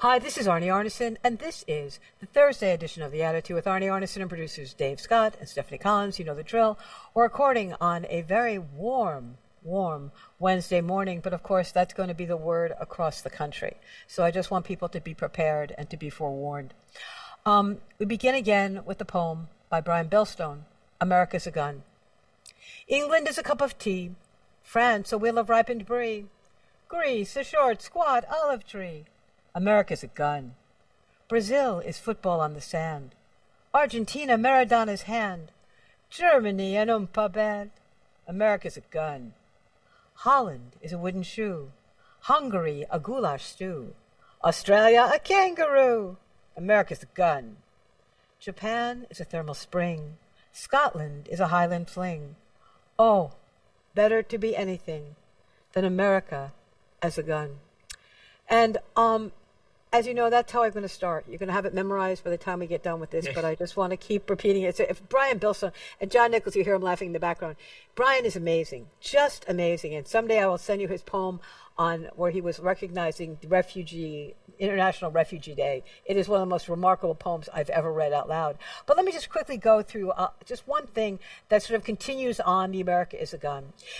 Hi, this is Arnie Arneson, and this is the Thursday edition of The Attitude with Arnie Arneson and producers Dave Scott and Stephanie Collins. You know the drill. We're recording on a very warm Wednesday morning, but of course that's going to be the word across the country. So I just want people to be prepared and to be forewarned. We begin again with the poem by Brian Bellstone, America's a Gun. England is a cup of tea, France a wheel of ripened brie, Greece a short, squat olive tree. America's a gun. Brazil is football on the sand. Argentina, Maradona's hand. Germany, an bad. America's a gun. Holland is a wooden shoe. Hungary, a goulash stew. Australia, a kangaroo. America's a gun. Japan is a thermal spring. Scotland is a Highland fling. Oh, better to be anything than America as a gun. And, as you know, that's how I'm going to start. You're going to have it memorized by the time we get done with this, but I just want to keep repeating it. So if Brian Billson and John Nichols, you hear him laughing in the background. Brian is amazing, just amazing. And someday I will send you his poem on where he was recognizing the International Refugee Day. It is one of the most remarkable poems I've ever read out loud. But let me just quickly go through just one thing that sort of continues on the America is a Gun.